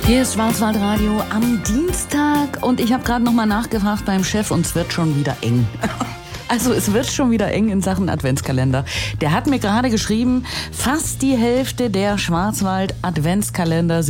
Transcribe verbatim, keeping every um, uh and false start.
Hier ist Schwarzwaldradio am Dienstag und ich habe gerade nochmal nachgefragt beim Chef und es wird schon wieder eng. Also es wird schon wieder eng in Sachen Adventskalender. Der hat mir gerade geschrieben, fast die Hälfte der Schwarzwald-Adventskalender